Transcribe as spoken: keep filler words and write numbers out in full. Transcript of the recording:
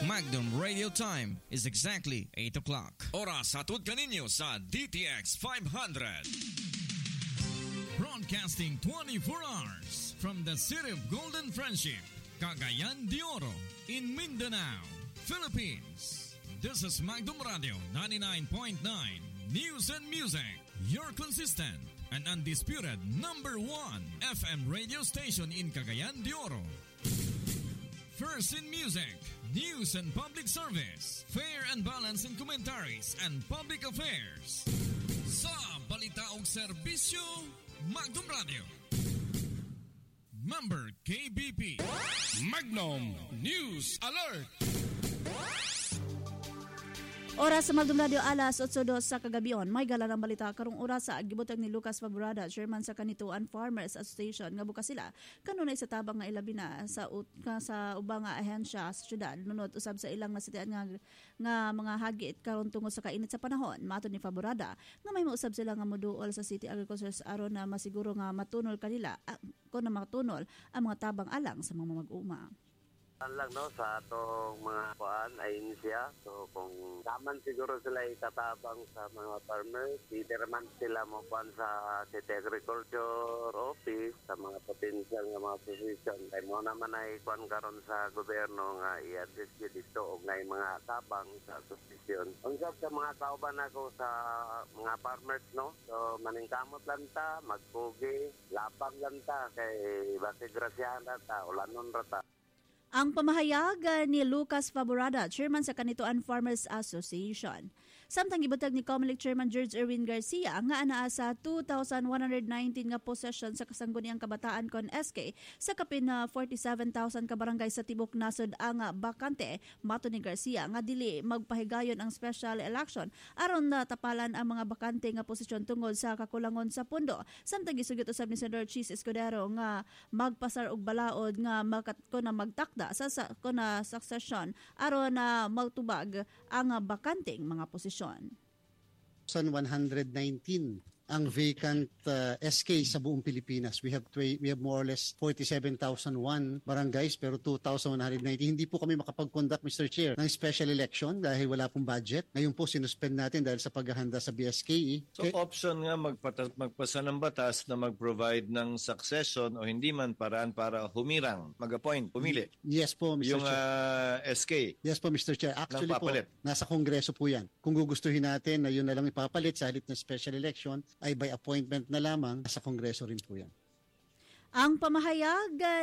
Magnum Radio Time is exactly eight o'clock. Oras hatod kaninyo sa D T X five hundred. Broadcasting twenty-four hours from the city of Golden Friendship, Cagayan de Oro, in Mindanao, Philippines. This is Magnum Radio ninety-nine point nine News and Music, your consistent and undisputed number one F M radio station in Cagayan de Oro. First in music, news and public service, fair and balanced in commentaries and public affairs. Sa balita ug serbisyo, Magnum Radio. Member K B P. Magnum News Alert. Oras sa Magnum Radio alas eight oh two sa kagabion. May gala ng balita karong oras sa gibutang ni Lucas Fabrada, chairman sa Kanituan Farmers Association, nga bukas sila kanunay sa tabang nga ilabi na sa ut, sa ubang nga ahensya sa syudad nunod usab sa ilang nasitian nga nga mga hagit karon tungod sa kainit sa panahon. Matud ni Fabrada nga may mausab sila nga moduol sa City Agricultures aron na masiguro nga matunol kanila ah, kung na matunol ang mga tabang alang sa mga mag-uma. Lang no sa atong mga kuan ay siya, so kung daman siguro sila itatabang sa mga farmers, either man sila mo kuan sa City Agriculture Office sa mga potential nga mga position kay mo naman ay kuan karon sa gobyerno nga i-address dito og ngay mga tabang sa posisyon. Unsab sa mga kauban ako sa mga farmers no, so maningkamot lang ta, magpugi, lapang lang ta kay base grasyahan ta ulanon ra ta. Ang pamahayag ni Lucas Fabrada, chairman sa Kanituan Farmers Association. Samtang gibutag ni Comelec Chairman George Erwin Garcia nga anaa sa two thousand one hundred nineteen nga possession sa kasangguniang kabataan kon S K sa kapin na forty-seven thousand ka barangay sa tibok nasod ang bakante. Mato ni Garcia nga dili magpahigayon ang special election aron na tapalan ang mga bakante nga posisyon tungod sa kakulangon sa pundo. Samtang gisugyot usab ni Senador Chis Escudero nga magpasar og balaod nga makat ko na magtakda sa sa kuna succession aron na magtubag ang bakanting mga posisyon. one hundred nineteen ang vacant uh, S K sa buong Pilipinas. We have tw- we have more or less forty-seven thousand one barangays pero two thousand one hundred ninety. Hindi po kami makapag-conduct, Mister Chair, ng special election dahil wala pong budget. Ngayon po sinuspend natin dahil sa paghahanda sa B S K E. So okay. Option nga magpata- magpasa ng batas na mag-provide ng succession o hindi man paraan para humirang, mag-appoint, pumili. Yes po, Mister Yung Chair. uh, S K. Yes po, Mister Chair. Actually po, nasa Kongreso po yan. Kung gugustuhin natin na yun na lang ipapalit sa halip ng special election, ay by appointment na lamang sa Kongreso rin po yan. Ang pamahayag